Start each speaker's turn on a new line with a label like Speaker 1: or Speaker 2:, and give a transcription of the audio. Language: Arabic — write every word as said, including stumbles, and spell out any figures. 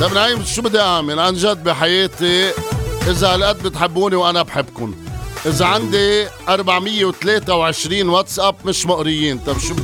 Speaker 1: طب نعيم شو بدي اعمل عن جد بحياتي اذا هالقد بتحبوني وانا بحبكم؟ اذا عندي أربعمية وثلاثة وعشرين واتساب مش مقريين، طب شو بدي